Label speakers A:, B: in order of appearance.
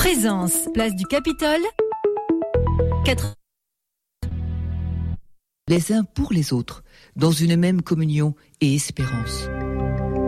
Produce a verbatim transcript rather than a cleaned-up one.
A: Présence, place du Capitole. quatre...
B: Les uns pour les autres, dans une même communion et espérance.